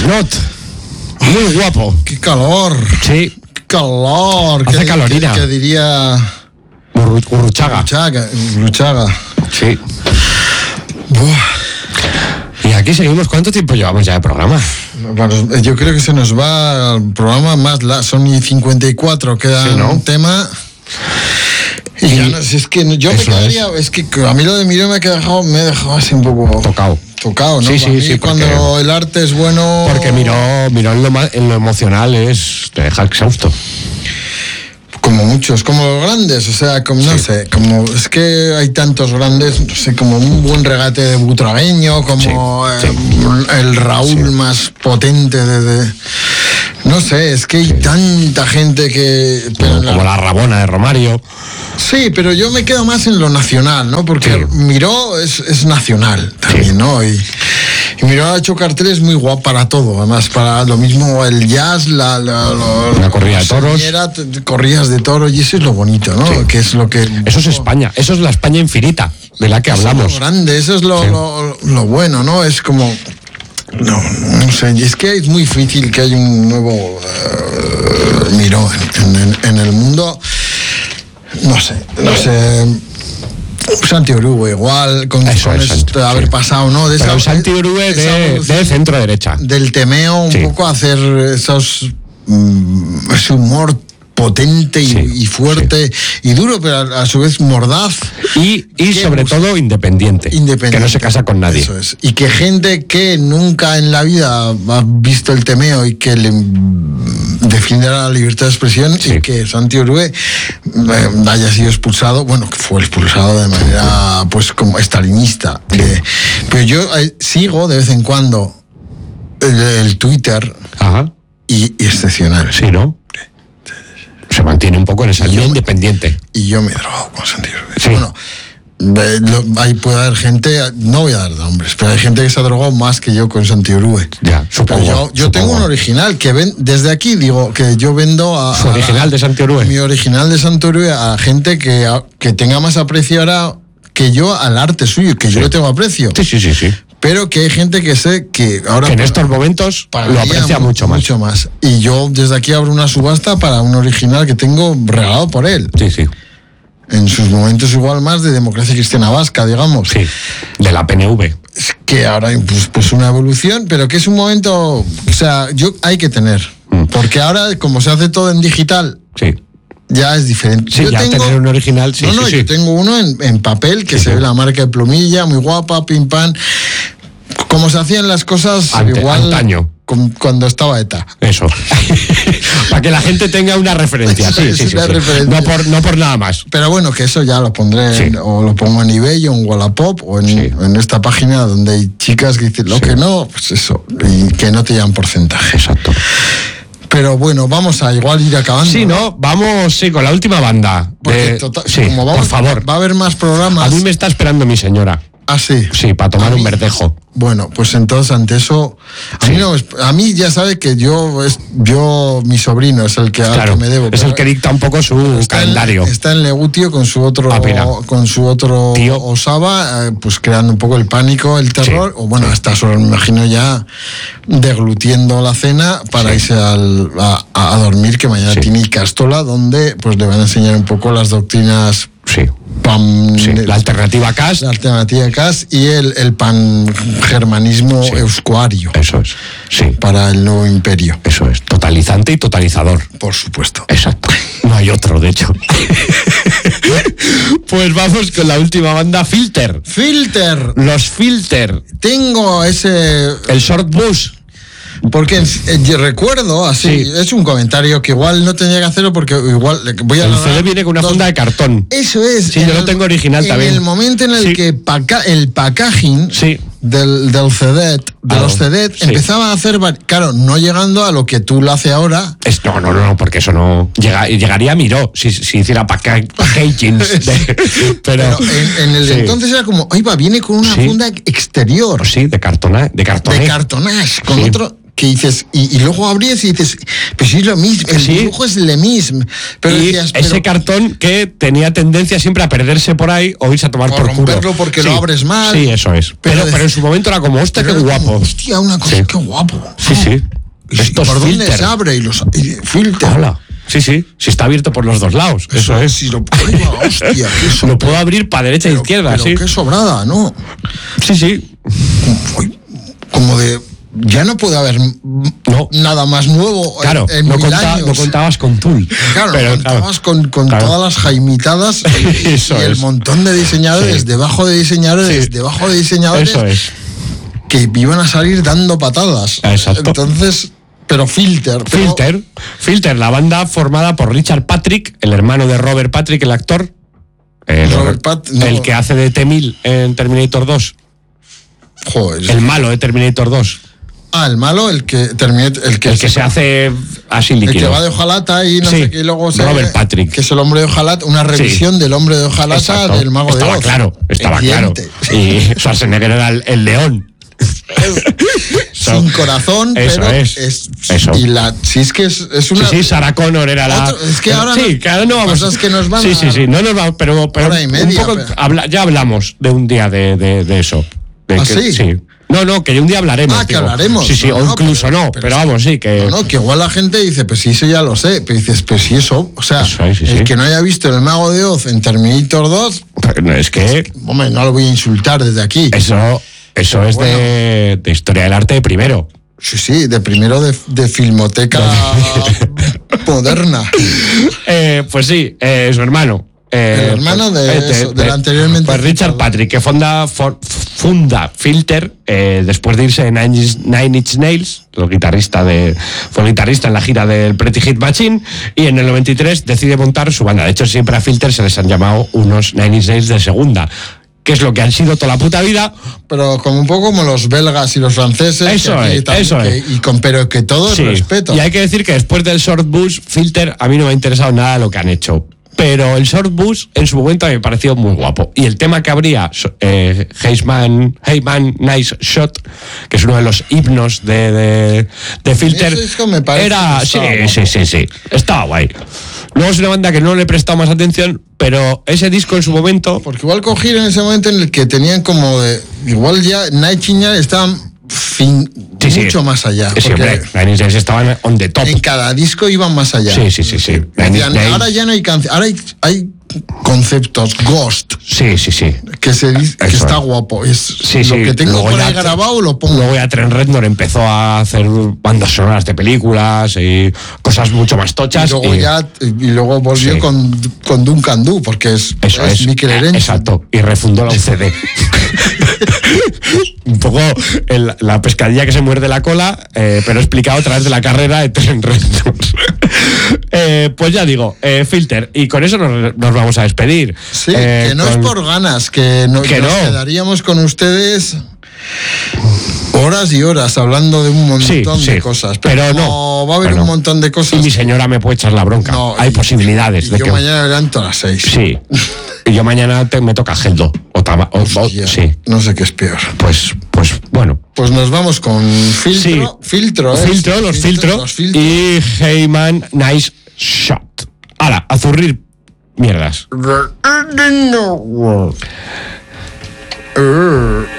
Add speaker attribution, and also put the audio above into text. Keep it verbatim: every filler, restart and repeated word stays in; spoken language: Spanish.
Speaker 1: Not. Muy guapo.
Speaker 2: ¡Qué calor!
Speaker 1: Sí.
Speaker 2: ¡Qué calor!
Speaker 1: Hace
Speaker 2: ¿Qué,
Speaker 1: calorina.
Speaker 2: ¿Qué, qué diría?
Speaker 1: Urruchaga.
Speaker 2: Urruchaga. Urruchaga.
Speaker 1: Sí.
Speaker 2: Buah.
Speaker 1: Y aquí seguimos. ¿Cuánto tiempo llevamos ya de programa?
Speaker 2: Bueno, yo creo que se nos va el programa más. La, son y cincuenta y cuatro. Queda
Speaker 1: sí, ¿no?
Speaker 2: un tema. Y
Speaker 1: sí.
Speaker 2: ya no, si es que yo me quedaría. Es. es que a mí lo de Miró me ha dejado, me ha dejado así un poco.
Speaker 1: Tocado.
Speaker 2: Tocado, ¿no?
Speaker 1: Sí, sí, sí.
Speaker 2: Cuando porque, el arte es bueno.
Speaker 1: Porque Miró, Miró en, lo, en lo emocional es. Te deja exhausto.
Speaker 2: Como muchos, como los grandes, o sea, como no sí. sé, como es que hay tantos grandes, no sé, como un buen regate de butragueño, como sí, eh, sí. el Raúl sí. más potente de, de, no sé, es que hay sí. tanta gente que...
Speaker 1: Pero como, como la... la Rabona de Romario.
Speaker 2: Sí, pero yo me quedo más en lo nacional, ¿no? Porque sí. Miró es, es nacional también, sí. ¿no? Y, y Miró ha hecho carteles muy guapos para todo, además, para lo mismo el jazz, la, la, la,
Speaker 1: la corrida de toros.
Speaker 2: Señera, corridas de toros, y eso es lo bonito, ¿no? Sí. Que es lo que...
Speaker 1: Eso es España, eso es la España infinita, de la que
Speaker 2: eso
Speaker 1: hablamos.
Speaker 2: Es lo grande, eso es lo, sí. lo, lo bueno, ¿no? Es como... No, no sé, es que es muy difícil que haya un nuevo uh, Miró en, en, en el mundo. No sé, no sé... Santi Orué igual, con,
Speaker 1: Eso
Speaker 2: con
Speaker 1: es,
Speaker 2: esto de
Speaker 1: sí.
Speaker 2: haber pasado, ¿no? De
Speaker 1: Pero
Speaker 2: esa,
Speaker 1: Santi Orué de, de centro derecha.
Speaker 2: Del temeo, un sí. poco hacer esos... Mm, ese humor potente y, sí, y fuerte sí. y duro, pero a, a su vez mordaz.
Speaker 1: Y, y sobre gusta? todo independiente, independiente. Que no se casa con nadie.
Speaker 2: Eso es. Y que gente que nunca en la vida ha visto el temeo y que le defiende la libertad de expresión sí. y que Santi Orué eh, haya sido expulsado, bueno, que fue expulsado de manera pues como estalinista. Sí. Eh, pero yo eh, sigo de vez en cuando el, el Twitter
Speaker 1: Ajá.
Speaker 2: Y, y excepcional.
Speaker 1: Sí, ¿no? Se mantiene un poco en esa línea independiente.
Speaker 2: Y yo me drogo con Santi Orué.
Speaker 1: Sí.
Speaker 2: Bueno, eh, lo, ahí puede haber gente, no voy a dar nombres, pero hay gente que se ha drogado más que yo con Santi Orué.
Speaker 1: Ya, supongo.
Speaker 2: Yo, yo
Speaker 1: supongo.
Speaker 2: tengo un original que ven, desde aquí digo que yo vendo a...
Speaker 1: ¿Su original
Speaker 2: a,
Speaker 1: de Santi Orué?
Speaker 2: Mi original de Santi Orué a gente que, a, que tenga más aprecio ahora que yo al arte suyo, que sí. yo le tengo aprecio.
Speaker 1: Sí, sí, sí, sí.
Speaker 2: Pero que hay gente que sé que ahora...
Speaker 1: Que en estos momentos lo aprecia mucho más.
Speaker 2: Mucho más. Y yo desde aquí abro una subasta para un original que tengo regalado por él.
Speaker 1: Sí, sí.
Speaker 2: En sus momentos igual más de democracia cristiana vasca, digamos.
Speaker 1: Sí, de la P N V.
Speaker 2: Que ahora pues, pues una evolución, pero que es un momento... O sea, yo hay que tener. Mm. Porque ahora, como se hace todo en digital...
Speaker 1: Sí.
Speaker 2: Ya es diferente.
Speaker 1: Sí,
Speaker 2: yo
Speaker 1: ya
Speaker 2: tengo,
Speaker 1: tener un original, sí,
Speaker 2: no, no,
Speaker 1: sí, sí.
Speaker 2: yo tengo uno en, en papel que sí, se sí. ve la marca de plumilla, muy guapa, pim pam. Como se hacían las cosas
Speaker 1: Ante,
Speaker 2: igual
Speaker 1: antaño.
Speaker 2: Con, cuando estaba ETA.
Speaker 1: Eso. Para que la gente tenga una referencia. Sí, sí, sí,
Speaker 2: una
Speaker 1: sí.
Speaker 2: referencia.
Speaker 1: No, por, no por nada más.
Speaker 2: Pero bueno, que eso ya lo pondré, sí. en, o lo pongo en eBay o en Wallapop o en, sí. en esta página donde hay chicas que dicen, lo sí. que no, pues eso, y que no te llevan porcentaje.
Speaker 1: Exacto.
Speaker 2: Pero bueno, vamos a igual ir acabando.
Speaker 1: Sí, ¿no? ¿no? Vamos, sí, con la última banda.
Speaker 2: Porque
Speaker 1: de...
Speaker 2: total,
Speaker 1: sí,
Speaker 2: como vamos,
Speaker 1: por favor.
Speaker 2: Va a haber más programas.
Speaker 1: A mí me está esperando mi señora.
Speaker 2: Ah, sí.
Speaker 1: Sí, para tomar un verdejo.
Speaker 2: Bueno, pues entonces ante eso, a, sí. mí, no, a mí ya sabe que yo, es, yo mi sobrino es el que,
Speaker 1: claro,
Speaker 2: al que me debo.
Speaker 1: Es el que dicta un poco su
Speaker 2: está
Speaker 1: calendario.
Speaker 2: En, está en Legutio con su otro, ah, con su otro Tío. Osaba, eh, pues creando un poco el pánico, el terror, sí. o bueno, hasta solo me imagino ya deglutiendo la cena para sí. irse al, a, a dormir, que mañana sí. tiene Icastola, donde pues le van a enseñar un poco las doctrinas.
Speaker 1: Sí.
Speaker 2: Pan,
Speaker 1: sí, la alternativa C A S.
Speaker 2: La alternativa C A S y el, el pangermanismo sí. euscuario.
Speaker 1: Eso es, sí.
Speaker 2: Para el nuevo imperio.
Speaker 1: Eso es, totalizante y totalizador.
Speaker 2: Por supuesto.
Speaker 1: Exacto. No hay otro, de hecho. Pues vamos con la última banda, Filter.
Speaker 2: Filter.
Speaker 1: Los Filter.
Speaker 2: Tengo ese...
Speaker 1: El Short Bus.
Speaker 2: Porque eh, yo recuerdo, así, sí. es un comentario que igual no tenía que hacerlo porque igual voy a...
Speaker 1: El C D viene con una dos... funda de cartón.
Speaker 2: Eso es.
Speaker 1: Sí, yo lo tengo original
Speaker 2: en
Speaker 1: también.
Speaker 2: En el momento en el sí. que paca, el packaging
Speaker 1: sí.
Speaker 2: del, del C D, de ah, los C D,
Speaker 1: sí.
Speaker 2: empezaba a hacer, claro, no llegando a lo que tú lo haces ahora.
Speaker 1: Es, no, no, no, porque eso no... Llega, llegaría a Miró si, si hiciera paca, packaging. De,
Speaker 2: pero pero en, en el sí. entonces era como, oiga, viene con una
Speaker 1: sí.
Speaker 2: funda exterior.
Speaker 1: Sí, de cartona, de cartoné.
Speaker 2: De cartonage, con
Speaker 1: sí.
Speaker 2: otro... que dices, y, y luego abrías y dices, pues sí, lo mismo, el
Speaker 1: Sí.
Speaker 2: dibujo es le mismo. Pero
Speaker 1: y
Speaker 2: decías,
Speaker 1: ese
Speaker 2: pero,
Speaker 1: cartón que tenía tendencia siempre a perderse por ahí o irse a tomar
Speaker 2: O
Speaker 1: por culo.
Speaker 2: romperlo porque lo abres mal.
Speaker 1: Sí, eso es. Pero,
Speaker 2: Pero
Speaker 1: pero en su momento era como, hostia, qué
Speaker 2: pero era como,
Speaker 1: guapo.
Speaker 2: hostia, una cosa,
Speaker 1: Sí.
Speaker 2: qué guapo.
Speaker 1: Sí, sí.
Speaker 2: ¿Y,
Speaker 1: Esto
Speaker 2: y
Speaker 1: es
Speaker 2: por dónde
Speaker 1: filter.
Speaker 2: se abre? Y los y filter.
Speaker 1: Hola. Sí, sí. Si está abierto por los dos lados. Eso, es.
Speaker 2: Si lo, ay, va, hostia, qué so-
Speaker 1: Lo puedo abrir para derecha e
Speaker 2: pero-
Speaker 1: izquierda,
Speaker 2: pero
Speaker 1: sí.
Speaker 2: qué sobrada, ¿no?
Speaker 1: Sí, sí.
Speaker 2: Uy, como de, ya no puede haber m-
Speaker 1: No.
Speaker 2: nada más nuevo
Speaker 1: Claro,
Speaker 2: en, en
Speaker 1: no,
Speaker 2: mil
Speaker 1: conta-
Speaker 2: años.
Speaker 1: no contabas con Tool.
Speaker 2: Claro,
Speaker 1: Pero,
Speaker 2: contabas
Speaker 1: claro,
Speaker 2: con, con
Speaker 1: claro.
Speaker 2: todas las jaimitadas y,
Speaker 1: Eso
Speaker 2: y el
Speaker 1: es.
Speaker 2: montón de diseñadores,
Speaker 1: Sí.
Speaker 2: debajo de diseñadores,
Speaker 1: Sí.
Speaker 2: debajo de diseñadores,
Speaker 1: Eso es.
Speaker 2: que iban a salir dando patadas.
Speaker 1: Exacto.
Speaker 2: Entonces, pero Filter. pero-
Speaker 1: Filter. Filter, la banda formada por Richard Patrick, el hermano de Robert Patrick, el actor. Eh,
Speaker 2: Robert Pat- no.
Speaker 1: El que hace de T mil en Terminator dos.
Speaker 2: Joder.
Speaker 1: El malo de Terminator dos.
Speaker 2: Ah, el malo, el que termina, el que,
Speaker 1: El que se hace así
Speaker 2: el que
Speaker 1: líquido.
Speaker 2: va de hojalata y no
Speaker 1: Sí,
Speaker 2: sé qué, y luego se,
Speaker 1: Robert Patrick.
Speaker 2: que es el hombre de hojalata, una revisión del hombre de hojalata
Speaker 1: Exacto.
Speaker 2: del mago
Speaker 1: estaba
Speaker 2: de Oz.
Speaker 1: claro, estaba claro.
Speaker 2: Evidente.
Speaker 1: Y Schwarzenegger era el, el león.
Speaker 2: Sin corazón,
Speaker 1: Eso
Speaker 2: pero
Speaker 1: es, eso.
Speaker 2: y la si es que es, es
Speaker 1: Sí,
Speaker 2: una
Speaker 1: sí, Sarah Connor era la.
Speaker 2: Otro- es que ahora
Speaker 1: sí,
Speaker 2: no-
Speaker 1: que ahora no vamos.
Speaker 2: cosas que nos van
Speaker 1: sí,
Speaker 2: a-
Speaker 1: sí, sí, no nos vamos, pero, pero
Speaker 2: hora y
Speaker 1: un
Speaker 2: media,
Speaker 1: poco
Speaker 2: pero-
Speaker 1: habla- ya hablamos de un día de, de, de eso. De
Speaker 2: ¿Ah,
Speaker 1: que-
Speaker 2: sí?
Speaker 1: No, no, que un día hablaremos.
Speaker 2: Ah, que
Speaker 1: digo.
Speaker 2: hablaremos.
Speaker 1: Sí, sí,
Speaker 2: No,
Speaker 1: o
Speaker 2: no,
Speaker 1: incluso
Speaker 2: pero-
Speaker 1: no,
Speaker 2: pero
Speaker 1: pero
Speaker 2: es que-
Speaker 1: vamos, sí, que.
Speaker 2: No, no, que igual la gente dice, pues sí, eso ya lo sé. Pero dices, pues sí, eso. O sea,
Speaker 1: Eso es, sí,
Speaker 2: el
Speaker 1: sí.
Speaker 2: que no haya visto el mago de Oz en Terminator dos,
Speaker 1: No, es que
Speaker 2: hombre, no lo voy a insultar desde aquí.
Speaker 1: eso, eso es
Speaker 2: bueno.
Speaker 1: de, de historia del arte de primero.
Speaker 2: Sí, sí, de primero de, de filmoteca moderna.
Speaker 1: Eh, pues sí, eh, su hermano. Eh,
Speaker 2: El hermano de eso, del anteriormente
Speaker 1: Pues Richard
Speaker 2: citado.
Speaker 1: Patrick, que funda, for- funda Filter eh, después de irse de Nine Inch, Nine Inch Nails, el guitarrista de, fue guitarrista en la gira del Pretty Hit Machine, y en el noventa y tres decide montar su banda. De hecho, siempre a Filter se les han llamado unos Nine Inch Nails de segunda, que es lo que han sido toda la puta vida.
Speaker 2: Pero como un poco como los belgas y los franceses.
Speaker 1: Eso
Speaker 2: que aquí
Speaker 1: es,
Speaker 2: también,
Speaker 1: eso
Speaker 2: que-
Speaker 1: es.
Speaker 2: Y con, pero que todo es
Speaker 1: Sí.
Speaker 2: respeto.
Speaker 1: Y hay que decir que después del Short Bus, Filter, a mí no me ha interesado nada lo que han hecho. Pero el Short Bus en su momento me pareció muy guapo. Y el tema que habría, eh, Hey Man, Hey Man, Nice Shot, que es uno de los himnos de, de, de Filter,
Speaker 2: Ese disco me parece
Speaker 1: era.
Speaker 2: que
Speaker 1: Sí,
Speaker 2: estaba guapo.
Speaker 1: sí, sí, sí. Estaba guay. Luego es una banda que no le he prestado más atención, pero ese disco en su momento.
Speaker 2: Porque igual cogieron ese momento en el que tenían como de. Igual ya Night Inch estaban fin,
Speaker 1: Sí, sí.
Speaker 2: mucho más allá.
Speaker 1: Sí,
Speaker 2: porque
Speaker 1: hombre, Nine Inch Nails estaban on the top.
Speaker 2: en cada disco iban más allá.
Speaker 1: Sí, sí, sí, sí. Nine Inch
Speaker 2: Decían,
Speaker 1: Nails.
Speaker 2: ahora ya no hay canciones, ahora hay, hay conceptos, Ghost,
Speaker 1: Sí, sí, sí.
Speaker 2: que se dice que
Speaker 1: Eso
Speaker 2: está
Speaker 1: es.
Speaker 2: guapo. Es
Speaker 1: Sí,
Speaker 2: lo
Speaker 1: sí.
Speaker 2: que tengo
Speaker 1: Luego
Speaker 2: por
Speaker 1: ya
Speaker 2: ahí
Speaker 1: te-
Speaker 2: grabado lo pongo.
Speaker 1: Luego ya Trent Reznor empezó a hacer bandas sonoras de películas y cosas mucho más
Speaker 2: y
Speaker 1: tochas.
Speaker 2: luego
Speaker 1: y-
Speaker 2: ya y luego volvió
Speaker 1: Sí.
Speaker 2: con, con Duncan Du, porque es,
Speaker 1: Eso es.
Speaker 2: Mikel
Speaker 1: eh,
Speaker 2: Erenchun.
Speaker 1: Exacto. Y refundó la U C D. Un poco el- la pescadilla que se muerde la cola, eh, pero explicado a través de la carrera de Trent Reznor. Eh, pues ya digo, eh, Filter. Y con eso nos, nos vamos a despedir.
Speaker 2: Sí,
Speaker 1: Eh,
Speaker 2: que no
Speaker 1: con-
Speaker 2: es por ganas, que, no,
Speaker 1: Que
Speaker 2: nos
Speaker 1: no.
Speaker 2: quedaríamos con ustedes horas y horas hablando de un montón
Speaker 1: Sí, sí.
Speaker 2: de cosas. Pero,
Speaker 1: Pero no.
Speaker 2: como va a haber
Speaker 1: Pero
Speaker 2: un
Speaker 1: no.
Speaker 2: montón de
Speaker 1: Y
Speaker 2: cosas.
Speaker 1: mi señora me puede echar la bronca.
Speaker 2: No,
Speaker 1: Hay
Speaker 2: y-
Speaker 1: posibilidades
Speaker 2: y
Speaker 1: de
Speaker 2: yo
Speaker 1: que.
Speaker 2: mañana me levanto a las seis.
Speaker 1: Sí. Y yo mañana te- me toca Geldo. O, tama- o- o-
Speaker 2: Hostia,
Speaker 1: sí.
Speaker 2: No sé qué es peor.
Speaker 1: Pues, pues bueno.
Speaker 2: Pues nos vamos con filtro.
Speaker 1: Sí.
Speaker 2: Filtro, ¿eh?
Speaker 1: Filtro, los filtro.
Speaker 2: Los filtros.
Speaker 1: Y Heyman, Nice Shot. Ahora, a zurrir mierdas.
Speaker 2: Uh.